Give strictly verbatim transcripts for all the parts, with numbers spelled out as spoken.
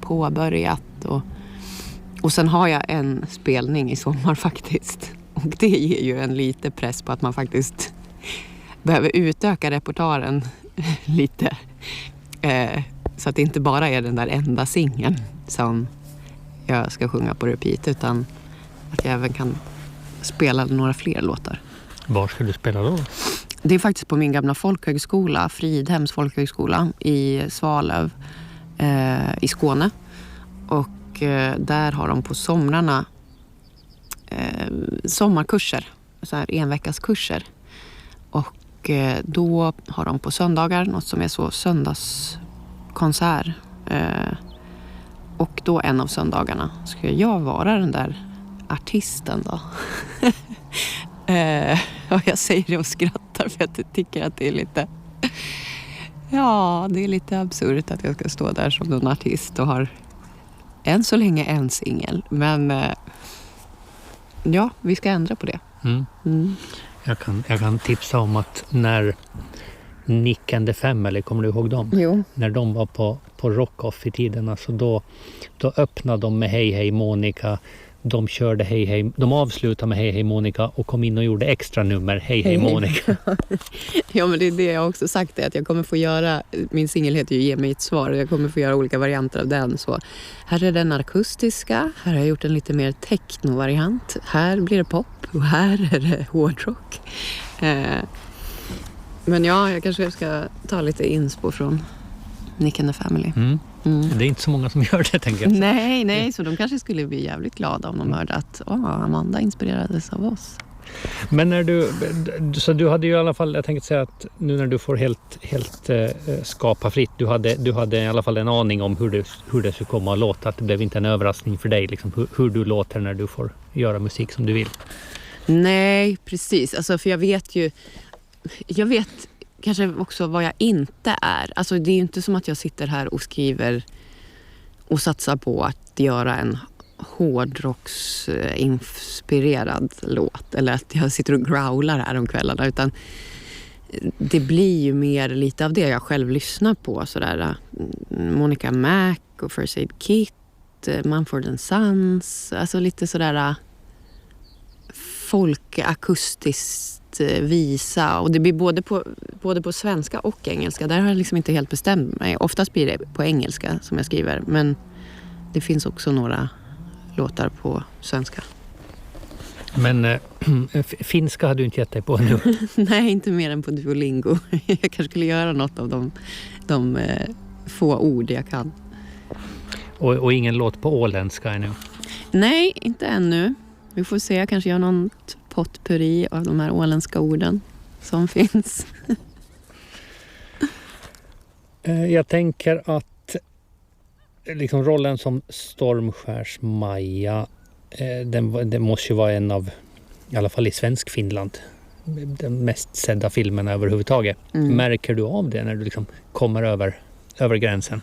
påbörjat. Och, och sen har jag en spelning i sommar faktiskt. Och det ger ju en lite press på att man faktiskt behöver utöka repertoaren lite. Eh, så att det inte bara är den där enda singeln som jag ska sjunga på repeat, utan att jag även kan spela några fler låtar. Var ska du spela då? Det är faktiskt på min gamla folkhögskola, Fridhems folkhögskola i Svalöv eh, i Skåne. Och eh, där har de på somrarna eh, sommarkurser, så här enveckaskurser. Och eh, då har de på söndagar något som är så söndagskonsert. Eh, och då en av söndagarna ska jag vara den där artisten då. eh, och jag säger det och skrattar för att jag tycker att det är lite... Ja, det är lite absurt att jag ska stå där som en artist och har än så länge en singel. Men eh, ja, vi ska ändra på det. Mm. Mm. Jag, kan, jag kan tipsa om att när Nick and the Family, kommer du ihåg dem? Jo. När de var på, på Rock-Off i tiden, alltså då, då öppnade de med Hej Hej Monica. De körde Hej Hej, de avslutade med Hej Hej Monica och kom in och gjorde extra nummer Hej Hej Monica. Ja, men det är det jag också sagt, är att jag kommer få göra, min singel heter ju Ge mig ett svar, och jag kommer få göra olika varianter av den. Så här är den akustiska, här har jag gjort en lite mer techno-variant, här blir det pop och här är det hårdrock. Eh, men ja, jag kanske ska ta lite inspo från Nick and the Family. Mm. Mm. Det är inte så många som gör det, tänker jag. Nej, nej, så de kanske skulle bli jävligt glada om de hörde att åh, Amanda inspirerades av oss. Men när du, så du hade ju i alla fall, jag tänkte säga att nu när du får helt, helt eh, skapa fritt, du hade, du hade i alla fall en aning om hur det, hur det skulle komma att låta, att det blev inte en överraskning för dig, liksom, hur, hur du låter när du får göra musik som du vill. Nej, precis. Alltså, för jag vet ju, jag vet kanske också vad jag inte är. Alltså det är ju inte som att jag sitter här och skriver och satsar på att göra en hårdrocksinspirerad låt. Eller att jag sitter och growlar här om kvällarna. Utan det blir ju mer lite av det jag själv lyssnar på. Sådär, Monica Mac och First Aid Kit, Mumford and Sons. Alltså lite sådär folkakustiskt visa, och det blir både på, både på svenska och engelska. Där har jag liksom inte helt bestämt mig. Oftast blir det på engelska som jag skriver, men det finns också några låtar på svenska. Men äh, finska har du inte gett dig på nu? Nej, inte mer än på Duolingo. Jag kanske skulle göra något av de, de eh, få ord jag kan. Och, och ingen låt på åländska ännu? Nej, inte ännu. Vi får se, jag kanske gör något potpurri av de här åländska orden som finns. Jag tänker att liksom rollen som Stormskärs-Maja, den, den måste ju vara en av, i alla fall i svensk Finland, den mest sedda filmen överhuvudtaget. Mm. Märker du av det när du liksom kommer över, över gränsen?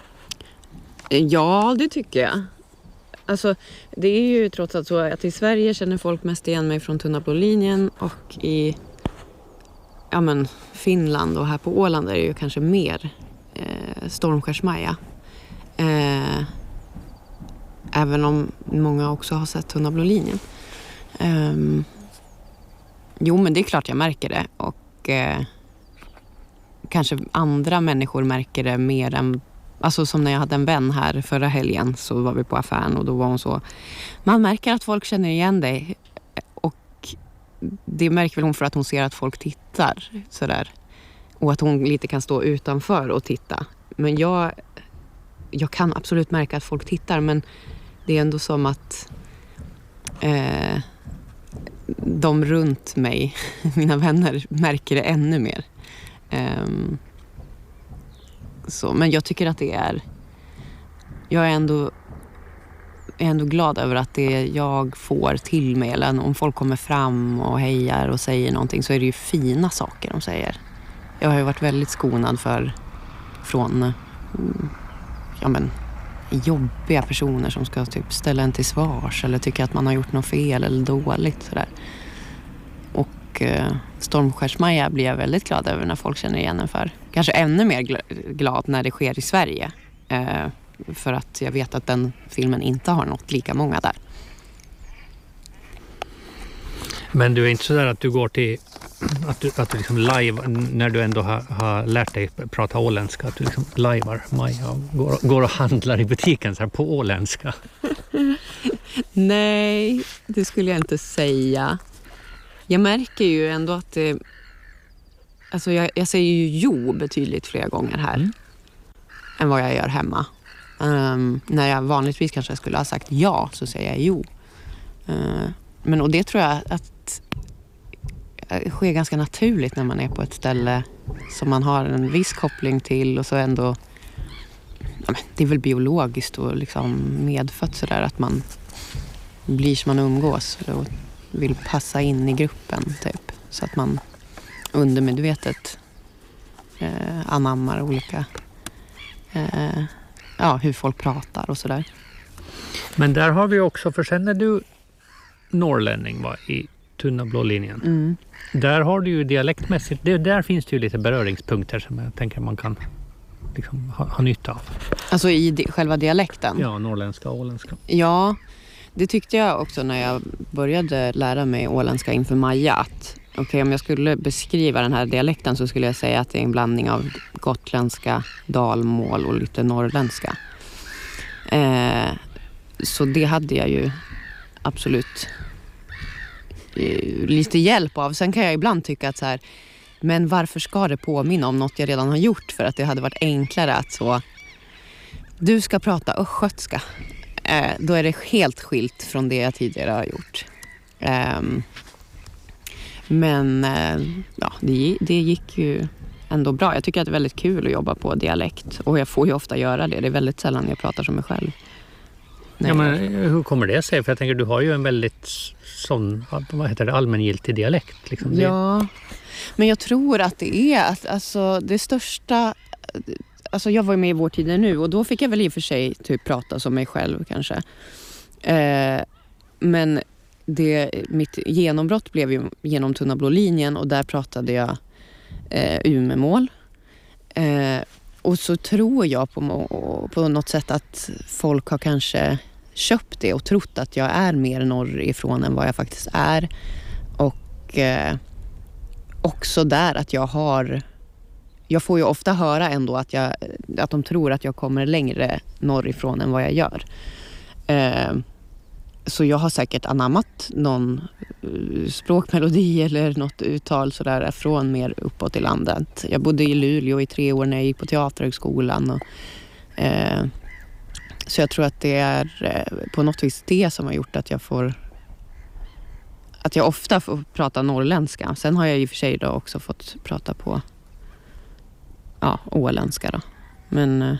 Ja, det tycker jag. Alltså, det är ju trots allt så att i Sverige känner folk mest igen mig från Tunna blå linjen, och i ja, men, Finland och här på Åland är det ju kanske mer eh, Stormskärs-Maja. Eh, även om många också har sett Tunna blå linjen. Eh, jo, men det är klart jag märker det, och eh, kanske andra människor märker det mer än. Alltså som när jag hade en vän här förra helgen, så var vi på affären och då var hon så. Man märker att folk känner igen dig, och det märker väl hon för att hon ser att folk tittar sådär. Och att hon lite kan stå utanför och titta. Men jag, jag kan absolut märka att folk tittar, men det är ändå som att eh, de runt mig, mina vänner, märker det ännu mer. Um, Så, men jag tycker att det är, jag är ändå, är ändå glad över att det jag får tillmälen, om folk kommer fram och hejar och säger någonting, så är det ju fina saker de säger. Jag har ju varit väldigt skonad för från ja men, jobbiga personer som ska typ ställa en till svars eller tycka att man har gjort något fel eller dåligt sådär. Och eh, Stormskärs-Maja blir jag väldigt glad över när folk känner igen en för. Kanske ännu mer glad när det sker i Sverige. Eh, För att jag vet att den filmen inte har nått lika många där. Men du är inte så där att du går till att du, att du liksom live, när du ändå har, har lärt dig prata åländska, att du liksom livear Maja och går, går och handlar i butiken så här på åländska? Nej, det skulle jag inte säga. Jag märker ju ändå att det, alltså jag, jag säger ju jo betydligt fler gånger här mm. än vad jag gör hemma. Um, när jag vanligtvis kanske skulle ha sagt ja, så säger jag jo. Uh, men och det tror jag att det sker ganska naturligt när man är på ett ställe som man har en viss koppling till, och så ändå, ja, men det är väl biologiskt och liksom medfött så där att man blir som man umgås och vill passa in i gruppen typ, så att man undermedvetet eh, anammar olika eh, ja, hur folk pratar och sådär. Men där har vi också, för sen när du norrlänning var i tunna blå linjen. Mm. Där har du ju dialektmässigt, det, där finns det ju lite beröringspunkter som jag tänker man kan liksom ha, ha nytta av. Alltså i di- själva dialekten? Ja, norrländska och åländska. Ja, det tyckte jag också när jag började lära mig åländska inför Maja. Att okej, okay, om jag skulle beskriva den här dialekten så skulle jag säga att det är en blandning av gotländska, dalmål och lite norrländska. Eh, så det hade jag ju absolut lite hjälp av. Sen kan jag ibland tycka att så här, men varför ska det påminna om något jag redan har gjort? För att det hade varit enklare att så, du ska prata östgötska. Eh, då är det helt skilt från det jag tidigare har gjort. Eh, men eh, ja, det, det gick ju ändå bra. Jag tycker att det är väldigt kul att jobba på dialekt. Och jag får ju ofta göra det. Det är väldigt sällan jag pratar som mig själv. Nej. Ja, men hur kommer det sig? För jag tänker, du har ju en väldigt sån, vad heter det, allmängiltig dialekt. Liksom. Ja, men jag tror att det är att, alltså, det största... Alltså jag var med i Vår tid är nu och då fick jag väl i och för sig typ prata som mig själv kanske. Eh, men det, mitt genombrott blev ju genom Tunna blå linjen och där pratade jag eh, Umemål. Eh, och så tror jag på, på något sätt att folk har kanske köpt det och trott att jag är mer norrifrån än vad jag faktiskt är. Och eh, också där att jag har... Jag får ju ofta höra ändå att, jag, att de tror att jag kommer längre norrifrån än vad jag gör. Eh, så jag har säkert anammat någon språkmelodi eller något uttal sådär från mer uppåt i landet. Jag bodde i Luleå i tre år när jag gick på teaterhögskolan. Och, eh, så jag tror att det är eh, på något vis det som har gjort att jag får... Att jag ofta får prata norrländska. Sen har jag i och för sig då också fått prata på... Ja, åländska då. Men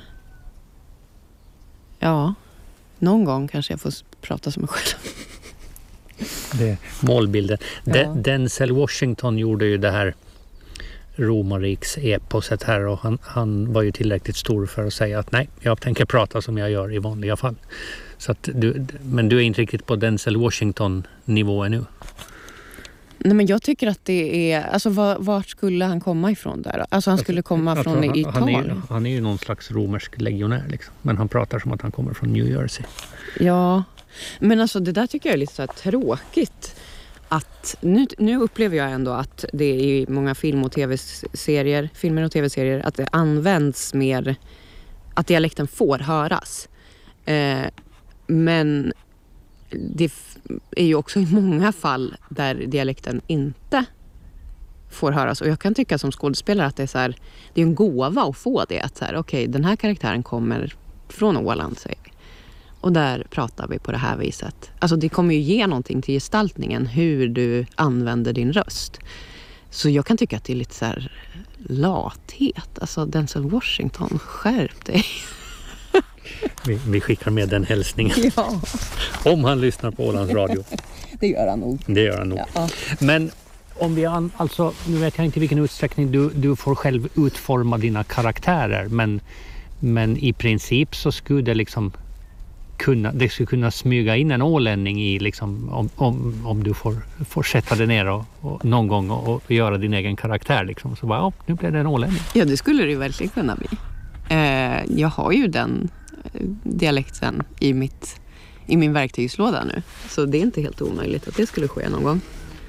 ja, någon gång kanske jag får prata som mig själv. Det är målbilden. Ja. De, Denzel Washington gjorde ju det här Romariks eposet här och han, han var ju tillräckligt stor för att säga att nej, jag tänker prata som jag gör i vanliga fall. Så att du, men du är inte riktigt på Denzel Washington nivå ännu. Nej, men jag tycker att det är... Alltså var, vart skulle han komma ifrån där? Alltså han skulle komma alltså, från han, Italien. Han är, han är ju någon slags romersk legionär liksom. Men han pratar som att han kommer från New Jersey. Ja, men alltså det där tycker jag är lite så här tråkigt. Att nu, nu upplever jag ändå att det är i många film- och tv-serier, filmer och tv-serier, att det används mer... Att dialekten får höras. Eh, men... Det är ju också i många fall där dialekten inte får höras. Och jag kan tycka som skådespelare att det är så här, det är en gåva att få det. Att så här, okej, den här karaktären kommer från Åland, säger vi. Och där pratar vi på det här viset. Alltså det kommer ju ge någonting till gestaltningen hur du använder din röst. Så jag kan tycka att det är lite så här lathet. Alltså Denzel Washington, skärp dig. Vi, vi skickar med den hälsningen. Ja. Om han lyssnar på Ålands radio. Det gör han nog. Det gör han nog. Ja. Men om vi an, alltså, nu vet jag inte vilken utsträckning du, du får själv utforma dina karaktärer. Men, men i princip så skulle det liksom kunna, det skulle kunna smyga in en ålänning i liksom, om, om, om du får, får sätta dig ner och, och någon gång och, och göra din egen karaktär. Liksom. Så bara, ja, nu blir det en ålänning. Ja, det skulle det ju verkligen kunna bli. Eh, jag har ju den dialekt sen i, mitt, i min verktygslåda nu. Så det är inte helt omöjligt att det skulle ske någon gång.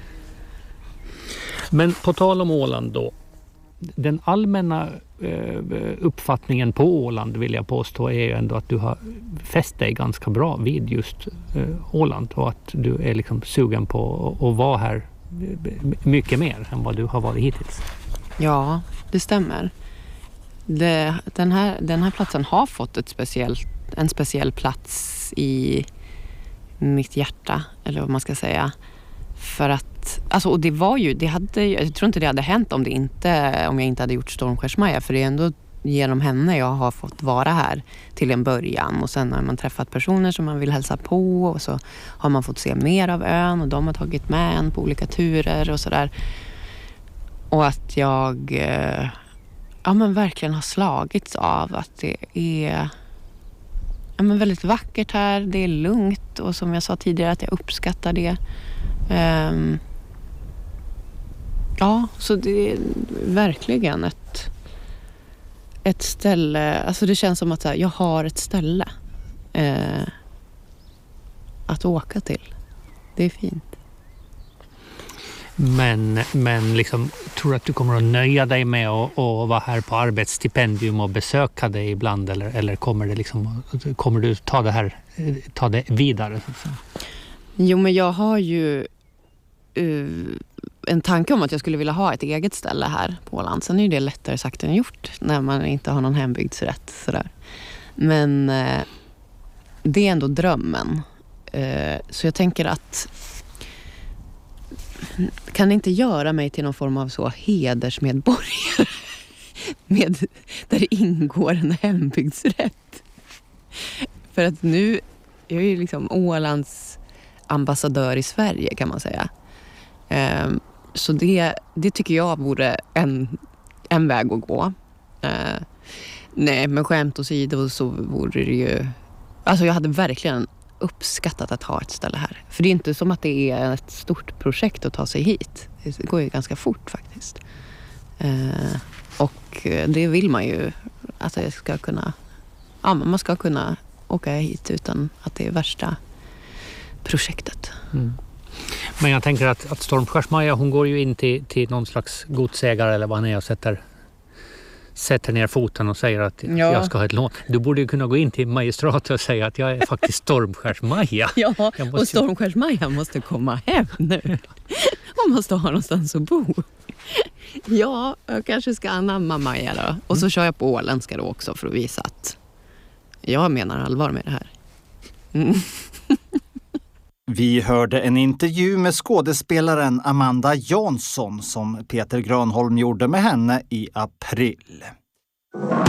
Men på tal om Åland då. Den allmänna eh, uppfattningen på Åland vill jag påstå är ju ändå att du har fäst dig ganska bra vid just eh, Åland och att du är liksom sugen på att, att vara här mycket mer än vad du har varit hittills. Ja, det stämmer. Det, den, här, den här platsen har fått ett speciellt, en speciell plats i mitt hjärta, eller vad man ska säga. För att, alltså, och det var ju, det hade, jag tror inte det hade hänt om det inte, om jag inte hade gjort Stormskärs-Maja, för det är ändå genom henne jag har fått vara här till en början, och sen har man träffat personer som man vill hälsa på, och så har man fått se mer av ön, och de har tagit med en på olika turer och sådär. Och att jag eh, ja, men verkligen har slagits av att det är ja, men väldigt vackert här, det är lugnt, och som jag sa tidigare att jag uppskattar det. Um, ja, så det är verkligen ett ett ställe, alltså det känns som att så här, jag har ett ställe eh, att åka till. Det är fint. Men, men liksom, tror du att du kommer att nöja dig med att, att vara här på arbetsstipendium och besöka dig ibland, eller, eller kommer, det liksom, kommer du ta det här ta det vidare? Så att säga? Jo, men jag har ju uh, en tanke om att jag skulle vilja ha ett eget ställe här på Åland. Sen är ju det lättare sagt än gjort när man inte har någon hembygdsrätt. Sådär. Men uh, det är ändå drömmen. Uh, så jag tänker att kan inte göra mig till någon form av så hedersmedborgare med, där det ingår en hembygdsrätt. För att nu jag är ju liksom Ålands ambassadör i Sverige, kan man säga. Um, så det, det tycker jag vore en, en väg att gå. Uh, nej, men skämt åsido så vore det ju... Alltså jag hade verkligen uppskattat att ha ett ställe här. För det är inte som att det är ett stort projekt att ta sig hit. Det går ju ganska fort faktiskt. Uh, och det vill man ju att jag ska kunna... Ja, man ska kunna åka hit utan att det är värsta projektet. Mm. Men jag tänker att, att Stormskärs-Maja, hon går ju in till, till någon slags godsägare eller vad han är och sätter, sätter ner foten och säger att ja. jag ska ha ett lån. Du borde ju kunna gå in till magistratet och säga att jag är faktiskt Stormskärs-Maja. Ja, måste... och Stormskärs-Maja måste komma hem nu. Hon måste ha någonstans att bo. Ja, jag kanske ska anamma Maja då. Och så mm. kör jag på åländska då också för att visa att jag menar allvar med det här. Mm. Vi hörde en intervju med skådespelaren Amanda Jansson som Peter Granholm gjorde med henne i april.